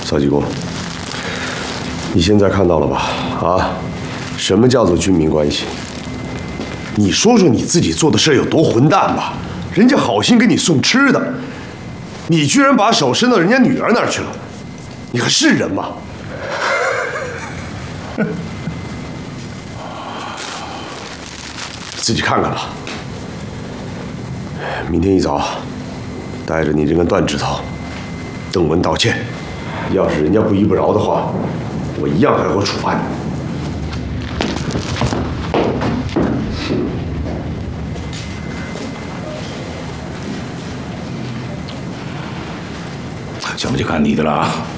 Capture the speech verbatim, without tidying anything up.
邵济公，你现在看到了吧？啊，什么叫做军民关系？你说说你自己做的事有多混蛋吧？人家好心给你送吃的，你居然把手伸到人家女儿那儿去了，你还是人吗？自己看看吧。明天一早，带着你这根断指头，登门道歉。要是人家不依不饶的话，我一样还会处罚你。 这不就看你的了啊！